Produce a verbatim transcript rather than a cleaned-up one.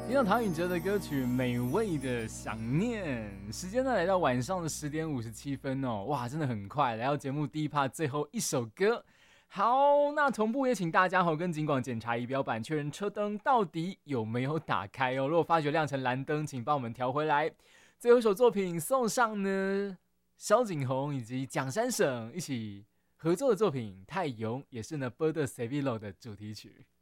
听到唐禹哲的歌曲《美味的想念》，时间呢来到晚上的十点五十七分哦，哇，真的很快，来到节目第一 part 最后一首歌。好，那同步也请大家吼跟警广检查仪表板，确认车灯到底有没有打开哦。如果发觉亮成蓝灯，请帮我们调回来。最后一首作品送上呢，萧景宏以及蒋山省一起合作的作品《泰勇》，也是呢《Bird Seville》的主题曲。